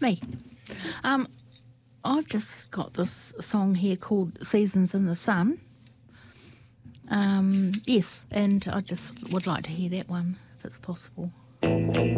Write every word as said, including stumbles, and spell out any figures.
Me. Um, I've just got this song here called Seasons in the Sun. Um, yes, and I just would like to hear that one if it's possible.